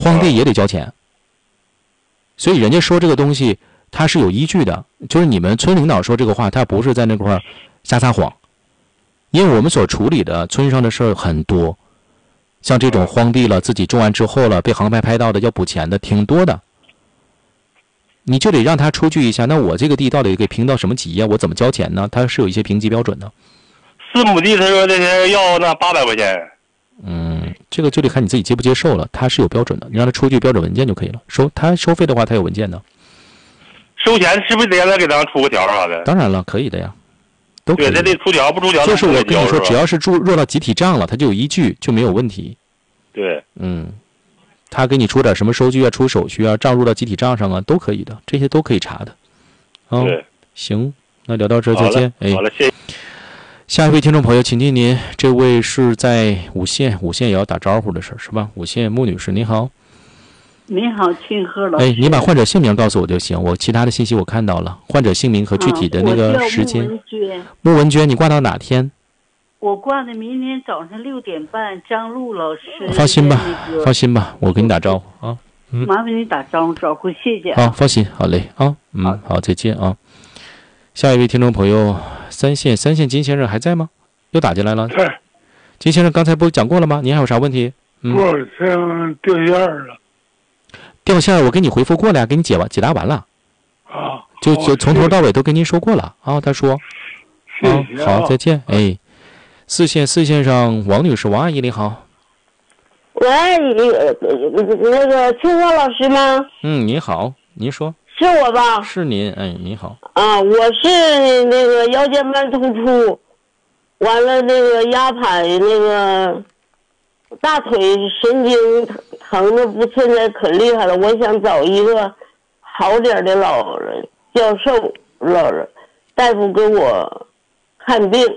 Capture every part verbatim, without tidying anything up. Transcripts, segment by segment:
荒地也得交钱。所以人家说这个东西他是有依据的，就是你们村领导说这个话，他不是在那块瞎撒谎。因为我们所处理的村上的事儿很多，像这种荒地了，自己种完之后了，被航拍拍到的要补钱的挺多的。你就得让他出具一下，那我这个地到底给评到什么级呀？我怎么交钱呢？他是有一些评级标准的。 四亩地他说那些要那八百块钱。 嗯，这个就得看你自己接不接受了，他是有标准的，你让他出具标准文件就可以了。收他收费的话，他有文件的。 收钱是不是得让他给咱出个条啥的？ 当然了，可以的呀，都可以。 对，他得出条，不出条就是我跟你说，只要是注入到集体账了，他就有依据，就没有问题。 对， 嗯。他给你出点什么收据啊，出手续啊，账入到集体账上啊，都可以的，这些都可以查的。哦， 对， 行，那聊到这儿再见。哎， 好了，谢谢。 下一位听众朋友，请听您，这位是在五县，五县也要打招呼的事是吧？五县穆女士，你好。 你好，庆贺老师。 哎，你把患者姓名告诉我就行，我其他的信息我看到了，患者姓名和具体的那个时间。 啊、穆文娟。 穆文娟，你挂到哪天？ 我挂的明天早上六点半，张璐老师。 放心吧，放心吧，我给你打招呼啊。嗯， 麻烦你打招呼招呼，谢谢。 好，放心，好嘞啊，嗯，好，好，再见啊。下一位听众朋友，三线，三线金先生还在吗？又打进来了。 在。 金先生刚才不是讲过了吗？您还有啥问题？嗯， 不，这样掉线了。 掉线，我给你回复过了呀，给你解完解答完了。 啊。 就就从头到尾都跟您说过了啊，他说。 谢谢、 啊。好，再见，哎。四线四线上，王女士，王阿姨你好。 喂，那个清华老师吗？ 嗯，你好，您说。 是我吧？ 是您，哎，你好。 啊，我是那个腰间盘突出，完了那个压盘，那个大腿神经疼的不现在可厉害了。我想找一个好点的老人教授老人大夫给我看病。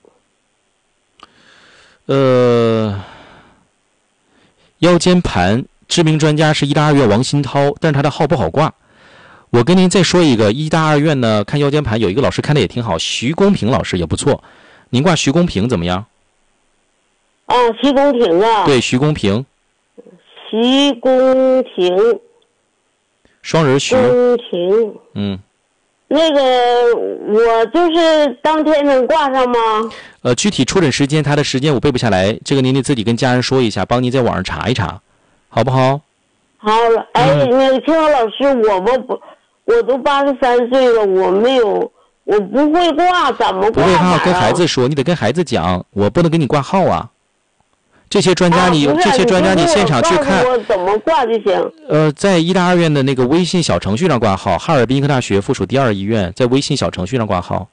呃，腰间盘知名专家是医大二院王新涛，但是他的号不好挂。我跟您再说一个，医大二院呢看腰间盘有一个老师看的也挺好，徐公平老师也不错。您挂徐公平怎么样？ 啊，徐公平啊。 对，徐公平。 徐公平。 双人徐。 公平。 嗯。 那个，我就是当天能挂上吗？ 呃，具体出诊时间，他的时间我背不下来，这个您得自己跟家人说一下，帮您在网上查一查，好不好？ 好了，哎，嗯、那个青华老师，我不不，我都八十三岁了，我没有，我不会挂，怎么挂？ 不会挂，跟孩子说，你得跟孩子讲，我不能给你挂号啊。这些专家你， 啊、 这些专家你现场去看， 我怎么挂就行。 呃，在医大二院的那个微信小程序上挂号，哈尔滨医科大学附属第二医院在微信小程序上挂号。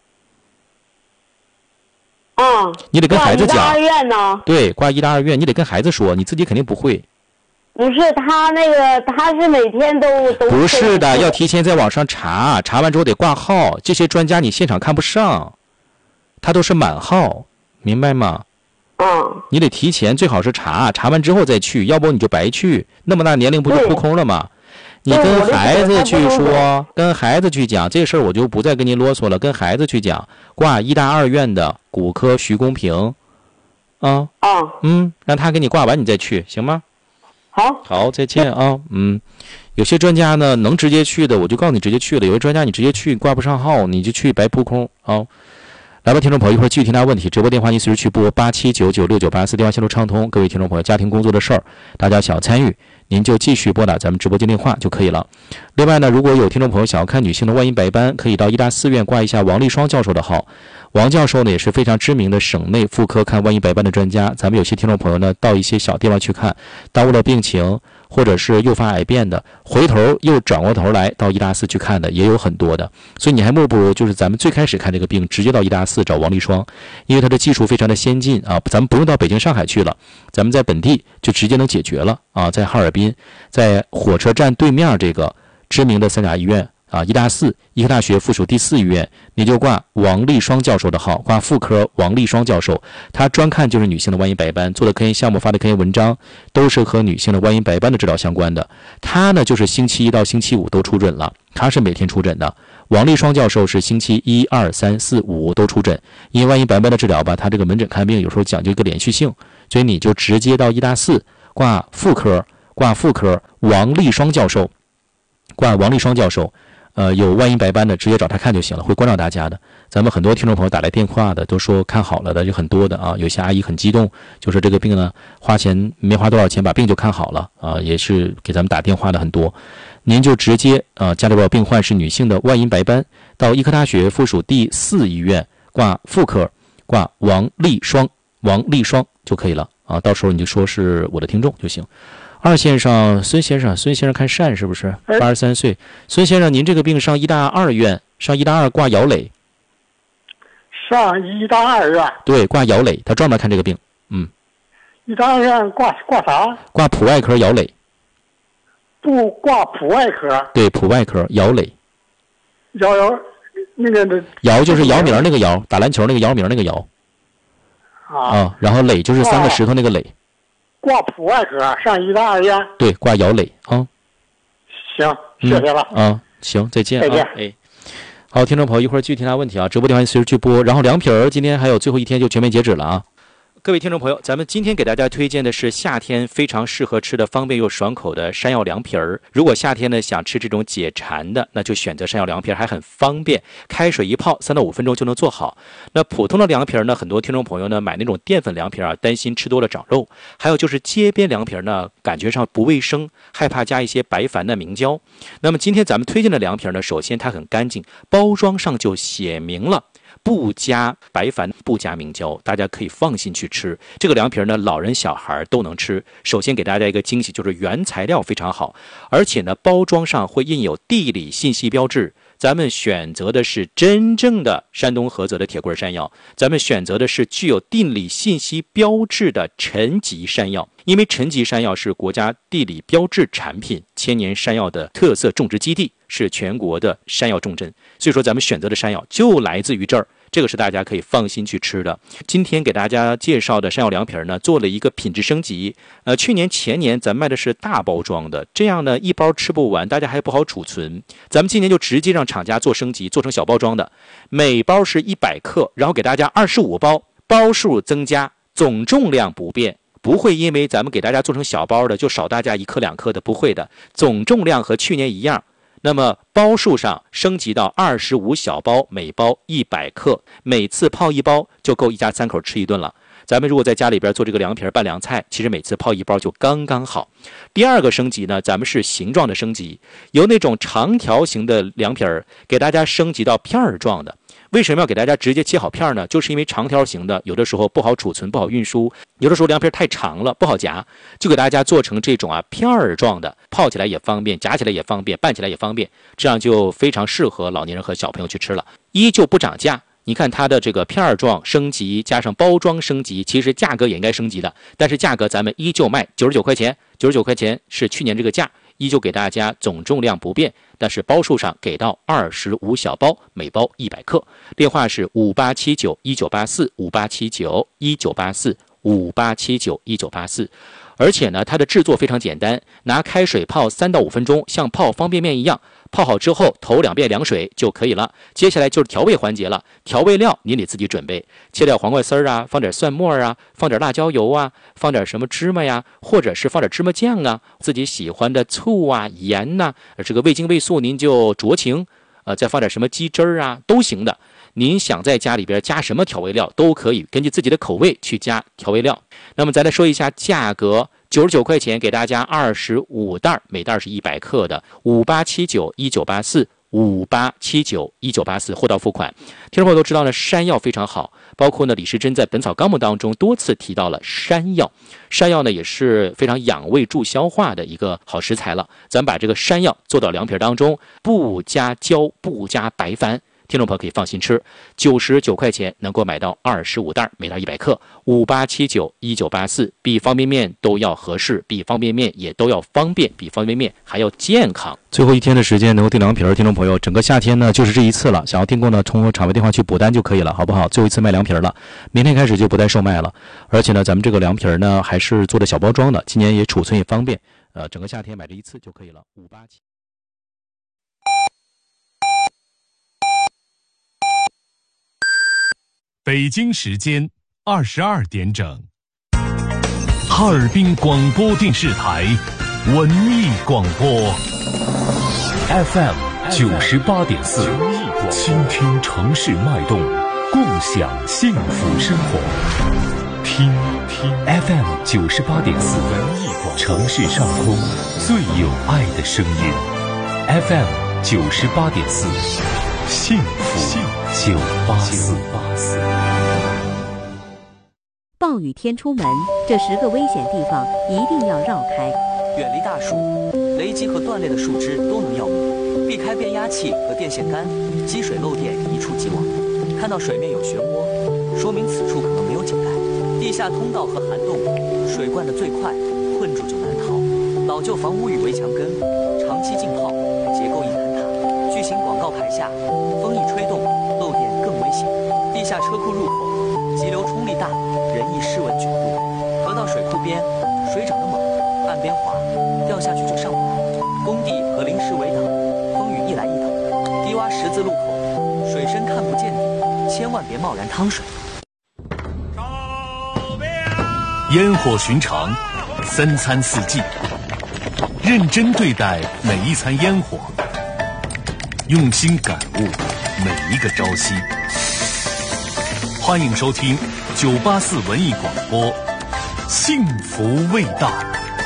啊， 你得跟孩子讲。 挂医大二院呢？ 对，挂医大二院，你得跟孩子说，你自己肯定不会。 不是他那个，他是每天都都。 不是的，要提前在网上查，查完之后得挂号。这些专家你现场看不上，他都是满号，明白吗？ 嗯， 你得提前，最好是查，查完之后再去，要不你就白去，那么大年龄不就扑空了吗？你跟孩子去说，跟孩子去讲这事儿，我就不再跟您啰嗦了。跟孩子去讲，挂医大二院的骨科徐公平，啊， 啊， 嗯，让他给你挂完，你再去，行吗？ 好， 好，再见啊，嗯，有些专家呢能直接去的，我就告诉你直接去了；有些专家你直接去挂不上号，你就去白扑空啊。来吧，听众朋友，一会儿继续听大家问题。直播电话您随时去拨八七九九六九八四，电话线路畅通。各位听众朋友，家庭工作的事儿，大家想要参与，您就继续拨打咱们直播间电话就可以了。另外呢，如果有听众朋友想要看女性的外阴白斑，可以到医大四院挂一下王立双教授的号。王教授呢也是非常知名的省内妇科看外阴白斑的专家。咱们有些听众朋友呢到一些小地方去看，耽误了病情，或者是诱发癌变的，回头又转过头来到医大四去看的也有很多的。所以你还莫不如就是咱们最开始看这个病，直接到医大四找王立双，因为他的技术非常的先进啊，咱们不用到北京上海去了，咱们在本地就直接能解决了啊，在哈尔滨，在火车站对面这个知名的三甲医院啊，医大四医科大学附属第四医院，你就挂王立双教授的号，挂妇科王立双教授，他专看就是女性的外阴白斑，做的科研项目发的科研文章都是和女性的外阴白斑的治疗相关的。他呢就是星期一到星期五都出诊了，他是每天出诊的。王立双教授是星期一二三四五都出诊，因为外阴白斑的治疗吧，他这个门诊看病有时候讲究一个连续性，所以你就直接到医大四挂妇科挂妇科王立双教授，挂王立双教授。呃，有外阴白斑的，直接找他看就行了，会关照大家的。咱们很多听众朋友打来电话的，都说看好了的，就很多的啊。有些阿姨很激动，就说这个病呢，花钱没花多少钱，把病就看好了啊，也是给咱们打电话的很多。您就直接呃，家里边有病患是女性的外阴白斑，到医科大学附属第四医院挂妇科，挂王立双，王立双就可以了啊。到时候你就说是我的听众就行。二线上孙先生，孙先生看疝是不是？八十三岁，孙先生，您这个病上医大二院，上医大二挂姚磊， 上医大二院， 对，挂姚磊，他专门看这个病，嗯， 医大二院挂挂啥？ 挂普外科姚磊， 不挂普外科， 对，普外科姚磊， 姚姚那个的姚就是姚明那个姚，打篮球那个姚明那个姚啊， 啊，然后磊就是三个石头那个磊。 挂普外科上医大二院， 对，挂姚磊啊。 行，谢谢了、 嗯、啊，行，再见啊， 再见。 哎，好，听众朋友，一会儿继续听他问题啊，直播电话随时去拨。然后凉皮儿今天还有最后一天就全面截止了啊。各位听众朋友，咱们今天给大家推荐的是夏天非常适合吃的方便又爽口的山药凉皮儿。如果夏天呢想吃这种解馋的，那就选择山药凉皮儿，还很方便，开水一泡，三到五分钟就能做好。那普通的凉皮儿呢，很多听众朋友呢买那种淀粉凉皮儿啊，担心吃多了长肉；还有就是街边凉皮儿呢，感觉上不卫生，害怕加一些白矾的明胶。那么今天咱们推荐的凉皮儿呢，首先它很干净，包装上就写明了不加白矾，不加明胶，大家可以放心去吃。这个凉皮呢，老人小孩都能吃。首先给大家一个惊喜，就是原材料非常好，而且呢，包装上会印有地理信息标志。咱们选择的是真正的山东菏泽的铁棍山药，咱们选择的是具有地理信息标志的陈集山药，因为陈集山药是国家地理标志产品，千年山药的特色种植基地，是全国的山药重镇，所以说咱们选择的山药就来自于这儿。这个是大家可以放心去吃的。今天给大家介绍的山药凉皮呢，做了一个品质升级。呃，去年前年咱卖的是大包装的，这样呢一包吃不完，大家还不好储存。咱们今年就直接让厂家做升级，做成小包装的，每包是一百克，然后给大家二十五包，包数增加，总重量不变。不会因为咱们给大家做成小包的就少大家一克两克的，不会的，总重量和去年一样。那么包数上升级到二十五小包，每包一百克，每次泡一包就够一家三口吃一顿了。咱们如果在家里边做这个凉皮拌凉菜，其实每次泡一包就刚刚好。第二个升级呢，咱们是形状的升级，由那种长条形的凉皮儿给大家升级到片儿状的。为什么要给大家直接切好片呢？就是因为长条形的有的时候不好储存，不好运输，有的时候凉皮太长了不好夹，就给大家做成这种啊片儿状的，泡起来也方便，夹起来也方便，拌起来也方便，这样就非常适合老年人和小朋友去吃了。依旧不涨价，你看它的这个片儿状升级加上包装升级，其实价格也应该升级的，但是价格咱们依旧卖九十九块钱，九十九块钱是去年这个价，依旧给大家总重量不变，但是包数上给到二十五小包，每包一百克。电话是五八七九一九八四，五八七九一九八四，五八七九一九八四。而且呢，它的制作非常简单，拿开水泡三到五分钟，像泡方便面一样。泡好之后，头两遍凉水就可以了。接下来就是调味环节了，调味料您得自己准备，切点黄瓜丝儿啊，放点蒜末啊，放点辣椒油啊，放点什么芝麻呀，或者是放点芝麻酱啊，自己喜欢的醋啊、盐呐、啊，这个味精味素您就酌情，呃，再放点什么鸡汁儿啊，都行的。您想在家里边加什么调味料都可以，根据自己的口味去加调味料。那么再来说一下价格，九十九块钱给大家二十五袋，每袋是一百克的，五八七九一九八四，五八七九一九八四，货到付款。听众朋友都知道呢，山药非常好，包括呢李时珍在《本草纲目》当中多次提到了山药，山药呢也是非常养胃助消化的一个好食材了。咱们把这个山药做到凉皮当中，不加胶，不加白矾。听众朋友可以放心吃，九十九块钱能够买到二十五袋，每袋一百克，五八七九一九八四，比方便面都要合适，比方便面也都要方便，比方便面还要健康。最后一天的时间能够订凉皮儿，听众朋友，整个夏天呢就是这一次了，想要订购呢，通过厂外电话去补单就可以了，好不好？最后一次卖凉皮儿了，明天开始就不再售卖了。而且呢，咱们这个凉皮儿呢还是做的小包装的，今年也储存也方便，呃，整个夏天买这一次就可以了，五八七。 北京时间二十二点整，哈尔滨广播电视台文艺广播 F M 九十八点四，倾听城市脉动，共享幸福生活。听听 F M 九十八点四，文艺广播，城市上空最有爱的声音。F M 九十八点四，幸福九八四。 暴雨天出门，这十个危险地方一定要绕开。 远离大树，雷击和断裂的树枝都能要命。避开变压器和电线杆，积水漏电一触即亡。看到水面有漩涡，说明此处可能没有井盖。地下通道和涵洞，水灌得最快，困住就难逃。老旧房屋与围墙根，长期浸泡，结构易坍塌。巨型广告牌下，风一吹动，漏电更危险。地下车库入口，急流冲力大，人易失稳卷入。河道水库边，水涨得猛，岸边滑，掉下去就上不来。工地和临时围挡，风雨一来一等。低洼十字路口，水深看不见底，千万别贸然趟水。 烟火寻常，三餐四季，认真对待每一餐烟火，用心感悟每一个朝夕。欢迎收听九八四文艺广播，幸福味道。